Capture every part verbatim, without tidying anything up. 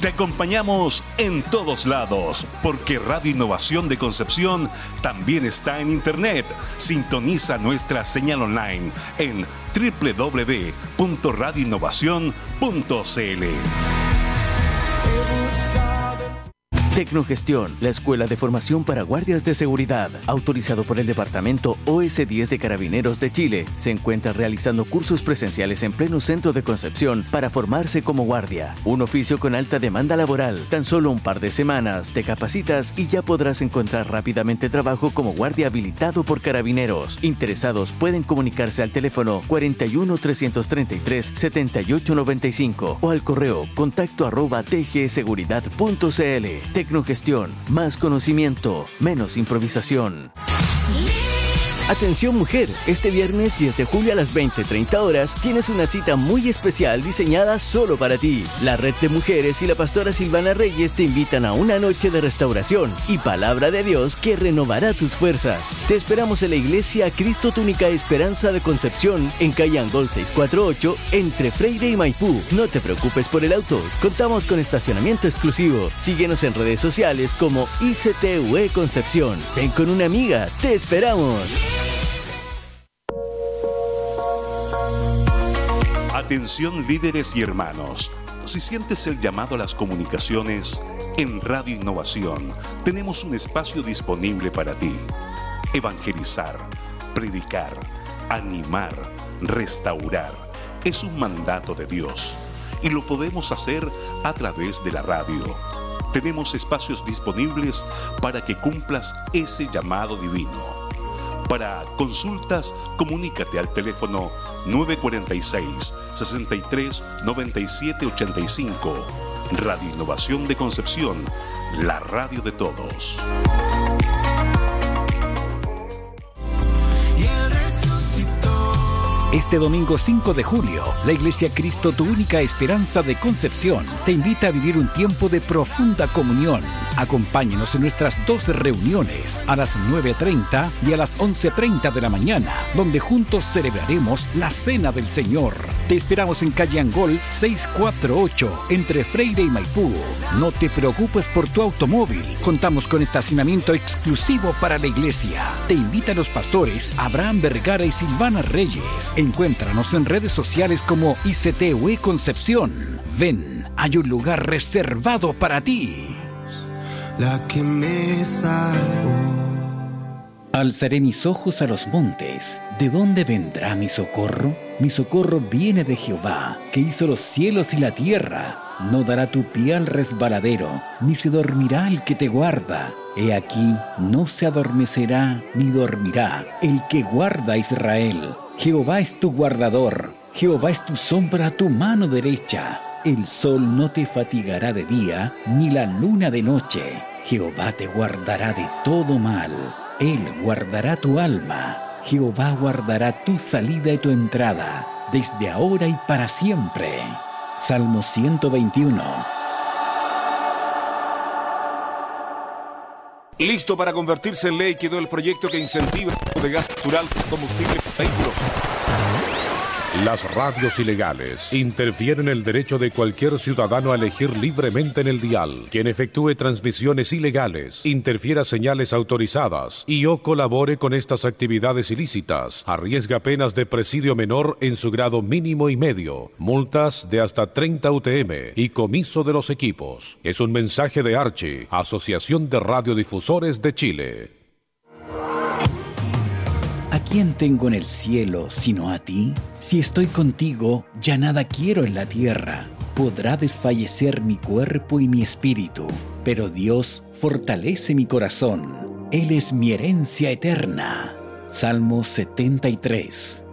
Te acompañamos en todos lados, porque Radio Innovación de Concepción también está en Internet. Sintoniza nuestra señal online en doble u doble u doble u punto radio innovación punto c l. Tecnogestión, la escuela de formación para guardias de seguridad, autorizado por el Departamento O S diez de Carabineros de Chile, se encuentra realizando cursos presenciales en pleno centro de Concepción para formarse como guardia. Un oficio con alta demanda laboral. Tan solo un par de semanas te capacitas y ya podrás encontrar rápidamente trabajo como guardia habilitado por Carabineros. Interesados pueden comunicarse al teléfono cuarenta y uno, trescientos treinta y tres, setenta y ocho noventa y cinco o al correo contacto arroba t g seguridad punto c l. Tecnogestión, más conocimiento, menos improvisación. Atención mujer, este viernes diez de julio a las veinte treinta horas tienes una cita muy especial diseñada solo para ti. La Red de Mujeres y la pastora Silvana Reyes te invitan a una noche de restauración y palabra de Dios que renovará tus fuerzas. Te esperamos en la iglesia Cristo Tu Única Esperanza de Concepción en calle Angol seiscientos cuarenta y ocho entre Freire y Maipú. No te preocupes por el auto, contamos con estacionamiento exclusivo. Síguenos en redes sociales como I C T U E Concepción. Ven con una amiga, te esperamos. Atención líderes y hermanos, si sientes el llamado a las comunicaciones, en Radio Innovación tenemos un espacio disponible para ti. Evangelizar, predicar, animar, restaurar, es un mandato de Dios y lo podemos hacer a través de la radio. Tenemos espacios disponibles para que cumplas ese llamado divino. Para consultas, comunícate al teléfono nueve cuatro seis, sesenta y tres, noventa y siete ochenta y cinco. Radio Innovación de Concepción, la radio de todos. Este domingo cinco de julio, la Iglesia Cristo Tu Única Esperanza de Concepción te invita a vivir un tiempo de profunda comunión. Acompáñenos en nuestras dos reuniones, a las nueve treinta y a las once treinta de la mañana, donde juntos celebraremos la Cena del Señor. Te esperamos en calle Angol seiscientos cuarenta y ocho, entre Freire y Maipú. No te preocupes por tu automóvil, contamos con estacionamiento exclusivo para la iglesia. Te invitan los pastores Abraham Vergara y Silvana Reyes. Encuéntranos en redes sociales como I C T U E Concepción. Ven, hay un lugar reservado para ti. La que me salvó. Alzaré mis ojos a los montes. ¿De dónde vendrá mi socorro? Mi socorro viene de Jehová, que hizo los cielos y la tierra. No dará tu pie al resbaladero, ni se dormirá el que te guarda. He aquí, no se adormecerá ni dormirá el que guarda a Israel. Jehová es tu guardador, Jehová es tu sombra a tu mano derecha. El sol no te fatigará de día, ni la luna de noche. Jehová te guardará de todo mal. Él guardará tu alma. Jehová guardará tu salida y tu entrada, desde ahora y para siempre. Salmo ciento veintiuno. Listo para convertirse en ley quedó el proyecto que incentiva el uso de gas natural como combustible para vehículos. Las radios ilegales interfieren el derecho de cualquier ciudadano a elegir libremente en el dial. Quien efectúe transmisiones ilegales, interfiera señales autorizadas y o colabore con estas actividades ilícitas, arriesga penas de presidio menor en su grado mínimo y medio, multas de hasta treinta U T M y comiso de los equipos. Es un mensaje de Archi, Asociación de Radiodifusores de Chile. ¿A quién tengo en el cielo sino a ti? Si estoy contigo, ya nada quiero en la tierra. Podrá desfallecer mi cuerpo y mi espíritu, pero Dios fortalece mi corazón. Él es mi herencia eterna. Salmo setenta y tres.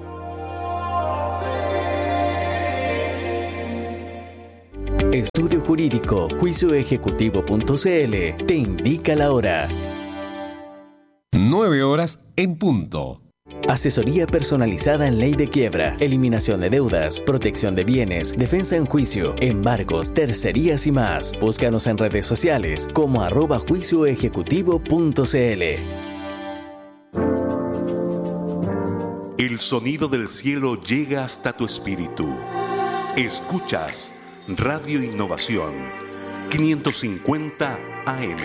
Estudio Jurídico, juicio ejecutivo punto c l te indica la hora. Nueve horas en punto. Asesoría personalizada en ley de quiebra, eliminación de deudas, protección de bienes, defensa en juicio, embargos, tercerías y más. Búscanos en redes sociales como arroba juicio ejecutivo punto c l. El sonido del cielo llega hasta tu espíritu. Escuchas Radio Innovación, quinientos cincuenta A M.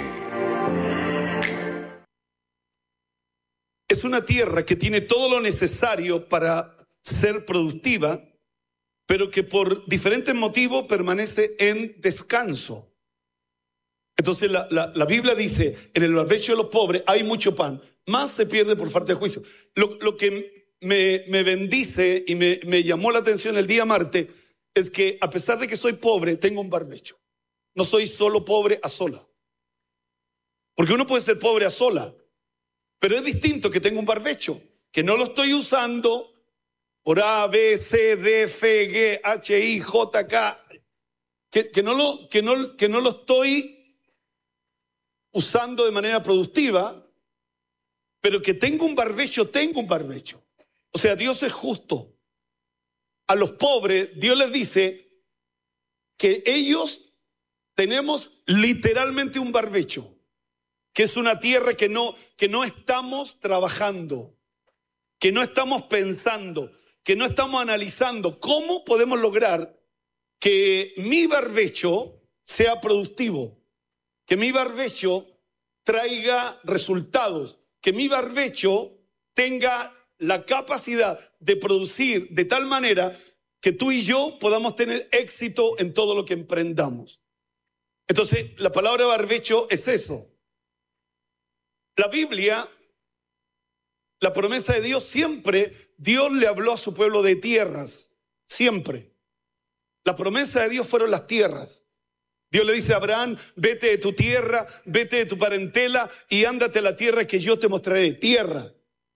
Es una tierra que tiene todo lo necesario para ser productiva, pero que por diferentes motivos permanece en descanso. Entonces la, la, la Biblia dice, en el barbecho de los pobres hay mucho pan, más se pierde por falta de juicio. Lo, lo que me, me bendice y me, me llamó la atención el día martes es que a pesar de que soy pobre, tengo un barbecho. No soy solo pobre a sola. Porque uno puede ser pobre a sola, pero es distinto que tengo un barbecho, que no lo estoy usando por A, B, C, D, F, G, H, I, J, K, que, que, no, lo, que, no, que no lo estoy usando de manera productiva, pero que tengo un barbecho, tengo un barbecho. O sea, Dios es justo. A los pobres, Dios les dice que ellos tenemos literalmente un barbecho, que es una tierra que no, que no estamos trabajando, que no estamos pensando, que no estamos analizando cómo podemos lograr que mi barbecho sea productivo, que mi barbecho traiga resultados, que mi barbecho tenga la capacidad de producir de tal manera que tú y yo podamos tener éxito en todo lo que emprendamos. Entonces, la palabra barbecho es eso. La Biblia, la promesa de Dios, siempre Dios le habló a su pueblo de tierras, siempre. La promesa de Dios fueron las tierras. Dios le dice a Abraham, vete de tu tierra, vete de tu parentela y ándate a la tierra que yo te mostraré. Tierra.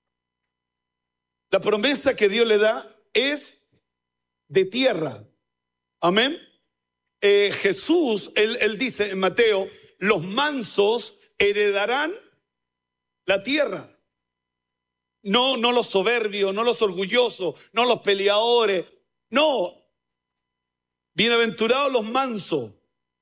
La promesa que Dios le da es de tierra. Amén. Eh, Jesús, él, él dice en Mateo, los mansos heredarán la tierra. No, no los soberbios, no los orgullosos, no los peleadores. No. Bienaventurados los mansos.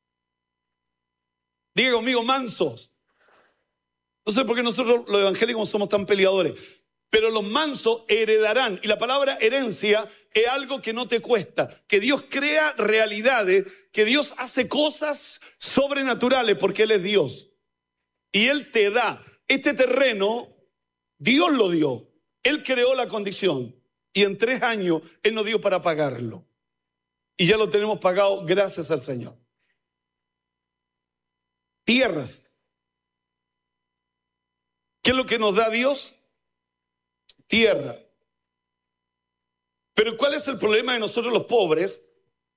Diga conmigo, mansos. No sé por qué nosotros los evangélicos somos tan peleadores. Pero los mansos heredarán. Y la palabra herencia es algo que no te cuesta. Que Dios crea realidades, que Dios hace cosas sobrenaturales porque Él es Dios. Y Él te da. Este terreno, Dios lo dio. Él creó la condición. Y en tres años Él nos dio para pagarlo. Y ya lo tenemos pagado gracias al Señor. Tierras. ¿Qué es lo que nos da Dios? Tierra. Pero ¿cuál es el problema de nosotros los pobres?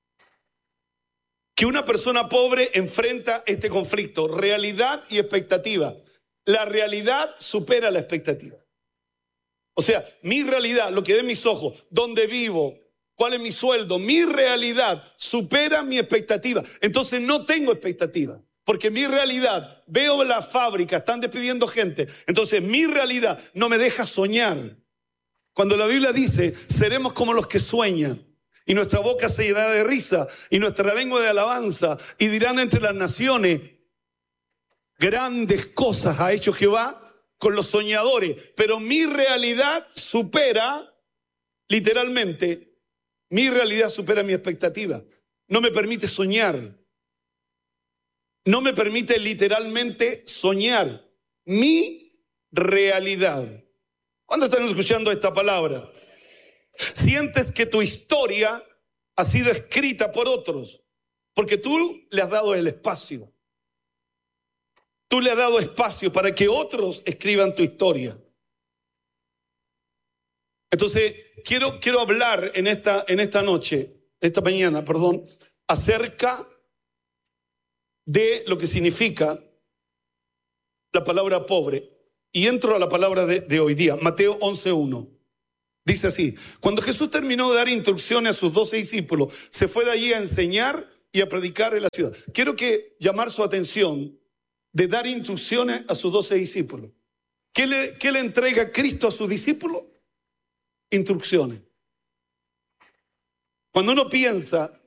Que una persona pobre enfrenta este conflicto, realidad y expectativa. La realidad supera la expectativa. O sea, mi realidad, lo que ven mis ojos, dónde vivo, cuál es mi sueldo, mi realidad supera mi expectativa. Entonces no tengo expectativa. Porque mi realidad, veo la fábrica, están despidiendo gente. Entonces mi realidad no me deja soñar. Cuando la Biblia dice, seremos como los que sueñan. Y nuestra boca se llenará de risa y nuestra lengua de alabanza. Y dirán entre las naciones, grandes cosas ha hecho Jehová con los soñadores. Pero mi realidad supera, literalmente, mi realidad supera mi expectativa. No me permite soñar. No me permite literalmente soñar mi realidad. ¿Cuándo están escuchando esta palabra? Sientes que tu historia ha sido escrita por otros, porque tú le has dado el espacio. Tú le has dado espacio para que otros escriban tu historia. Entonces, quiero, quiero hablar en esta, en esta noche, esta mañana, perdón, acerca de lo que significa la palabra pobre. Y entro a la palabra de, de hoy día, Mateo once uno. Dice así, cuando Jesús terminó de dar instrucciones a sus doce discípulos, se fue de allí a enseñar y a predicar en la ciudad. Quiero que llamar su atención de dar instrucciones a sus doce discípulos. ¿Qué le, qué le entrega Cristo a sus discípulos? Instrucciones. Cuando uno piensa